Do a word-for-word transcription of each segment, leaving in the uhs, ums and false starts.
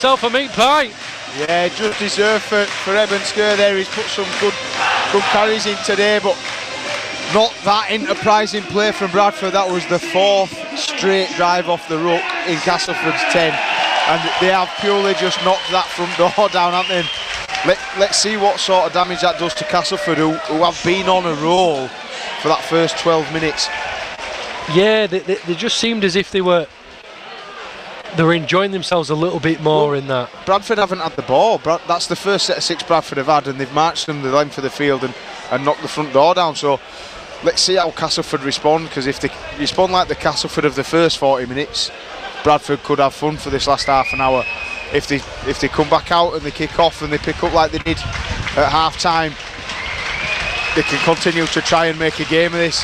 Self a meat pie. Yeah, just deserved for, for Eben Sker there. He's put some good good carries in today, but not that enterprising play from Bradford. That was the fourth straight drive off the ruck in Castleford's ten, and they have purely just knocked that front door down, haven't they? Let, let's see what sort of damage that does to Castleford, who, who have been on a roll for that first twelve minutes. Yeah, they, they, they just seemed as if they were they were enjoying themselves a little bit more well, in that. Bradford haven't had the ball. Brad, that's the first set of six Bradford have had, and they've marched them the length of the field and, and knocked the front door down. So let's see how Castleford respond, because if they respond like the Castleford of the first forty minutes, Bradford could have fun for this last half an hour. If they if they come back out and they kick off and they pick up like they did at half time, they can continue to try and make a game of this.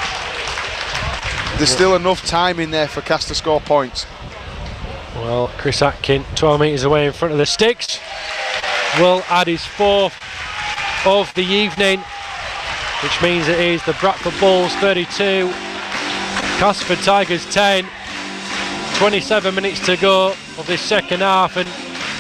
There's still enough time in there for Cas to score points. Well, Chris Atkin, twelve metres away in front of the sticks, will add his fourth of the evening, which means it is the Bradford Bulls thirty-two, Castleford Tigers ten. twenty-seven minutes to go of this second half, and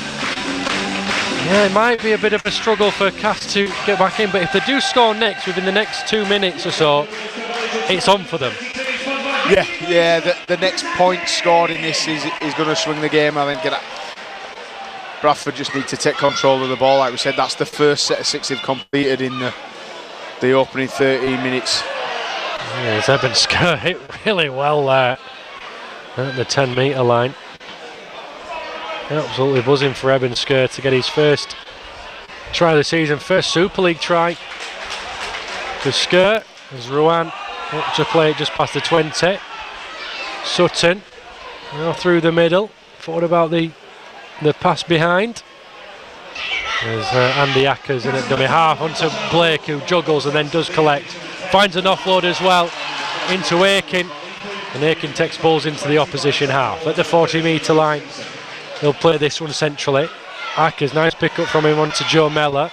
yeah, it might be a bit of a struggle for Cas to get back in, but if they do score next within the next two minutes or so, it's on for them. Yeah, yeah, the, the next point scored in this is, is going to swing the game. I think Bradford just need to take control of the ball. Like we said, that's the first set of six they've completed in the, the opening thirteen minutes. Yeah, Eben Sker hit really well there at the ten metre line. Absolutely buzzing for Eben Sker to get his first try of the season, first Super League try to Sker as Ruan up to play it just past the twenty. Sutton now through the middle. Thought about the the pass behind. There's uh, Andy Ackers in at dummy half onto Blake, who juggles and then does collect. Finds an offload as well into Aiken, and Aiken takes balls into the opposition half. At the forty metre line, he'll play this one centrally. Ackers, nice pick up from him onto Joe Mellor.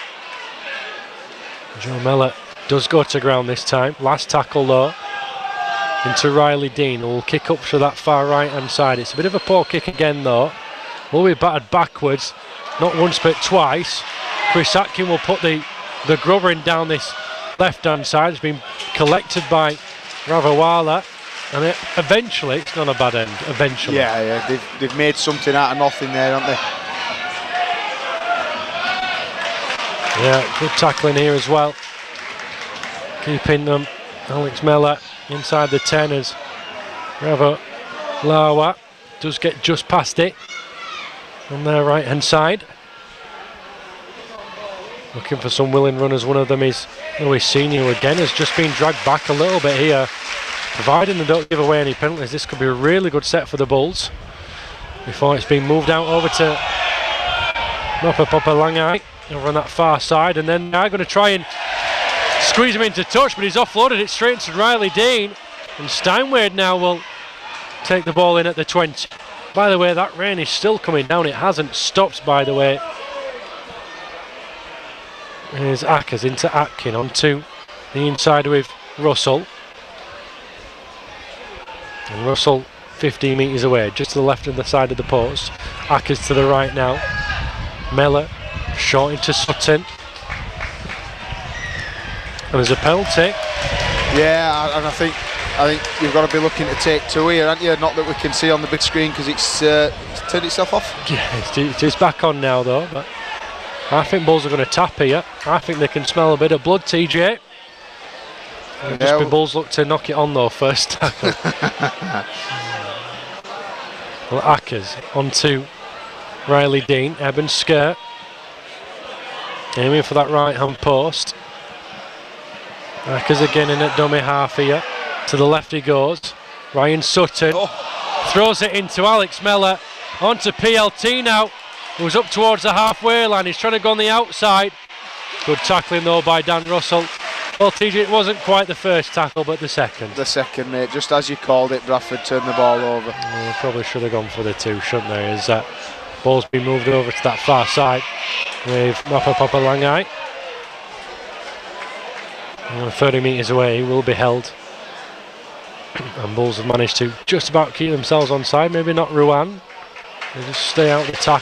Joe Mellor does go to ground this time. Last tackle though into Riley Dean, who will kick up to that far right hand side. It's a bit of a poor kick again though. Will be battered backwards, not once but twice. Chris Atkin will put the, the grubber in down this left hand side. It's been collected by Ravawala, and it, eventually it's not a bad end. Eventually. Yeah, yeah, they've, they've made something out of nothing there, haven't they? Yeah, good tackling here as well. Keeping them. Alex Mellor inside the ten as Ravalawa does get just past it on their right hand side. Looking for some willing runners. One of them is Louis Senior, who again has just been dragged back a little bit here. Providing they don't give away any penalties, this could be a really good set for the Bulls. Before it's been moved out over to Noppa Papa Langai over on that far side, and then they're going to try and squeeze him into touch, but he's offloaded it straight to Riley Dean, and Steinway now will take the ball in at the twenty. By the way, that rain is still coming down. It hasn't stopped, by the way. Here's Ackers into Atkin onto the inside with Russell. And Russell fifteen metres away, just to the left of the side of the post. Ackers to the right now. Mellor short into Sutton. And there's a penalty. Yeah, and I think I think you've got to be looking to take two here, aren't you? Not that we can see on the big screen because it's, uh, it's turned itself off. Yeah, it is back on now though. But I think Bulls are going to tap here. I think they can smell a bit of blood, T J. It'll just be Bulls look to knock it on though first tackle. Well, Ackers onto Riley Dean. Eben Sker aiming for that right hand post. Ackers again in at dummy half here. To the left he goes. Ryan Sutton oh. throws it into Alex Mellor. Onto P L T now, who's up towards the halfway line. He's trying to go on the outside. Good tackling though by Dan Russell. Well, T J, it wasn't quite the first tackle, but the second. The second, mate. Just as you called it, Bradford turned the ball over. Well, they probably should have gone for the two, shouldn't they? As that ball's been moved over to that far side with Noppa Papa Langai. thirty metres away, he will be held. And Bulls have managed to just about keep themselves onside. Maybe not Ruan. They just stay out the tackle.